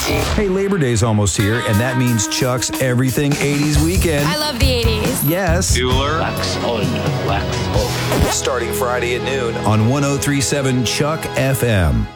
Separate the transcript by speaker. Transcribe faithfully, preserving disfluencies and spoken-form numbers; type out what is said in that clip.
Speaker 1: Hey, Labor Day's almost here, and that means Chuck's Everything eighties Weekend.
Speaker 2: I love the eighties.
Speaker 1: Yes.
Speaker 3: Bueller. Wax on, wax off.
Speaker 1: Starting Friday at noon on one oh three point seven Chuck F M.